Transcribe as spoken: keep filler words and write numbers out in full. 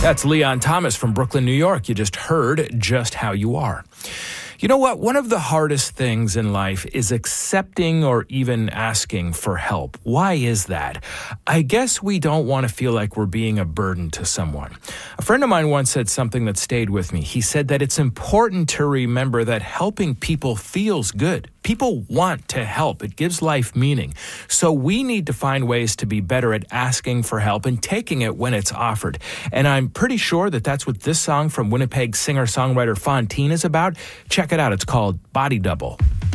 That's Leon Thomas from Brooklyn, New York. You just heard Just How You Are. You know what? One of the hardest things in life is accepting or even asking for help. Why is that? I guess we don't want to feel like we're being a burden to someone. A friend of mine once said something that stayed with me. He said that it's important to remember that helping people feels good. People want to help. It gives life meaning. So we need to find ways to be better at asking for help and taking it when it's offered. And I'm pretty sure that that's what this song from Winnipeg singer-songwriter Fontaine is about. Check it out. It's called Body Double.